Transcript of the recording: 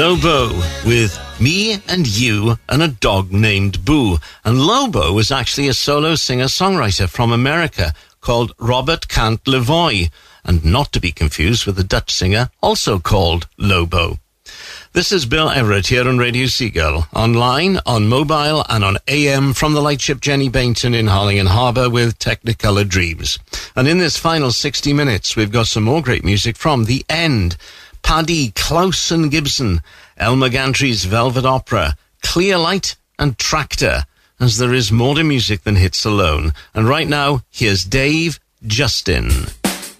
Lobo with Me and You and a Dog Named Boo. And Lobo was actually a solo singer-songwriter from America called Robert Cant Lavoie, and not to be confused with a Dutch singer also called Lobo. This is Bill Everett here on Radio Seagull, online, on mobile and on AM from the lightship Jenny Bainton in Harlingen Harbour with Technicolor Dreams. And in this final 60 minutes, we've got some more great music from The End, Paddy Klaus and Gibson, Elmer Gantry's Velvet Opera, Clear Light and Tractor, as there is more to music than hits alone. And right now, here's Dave Justin.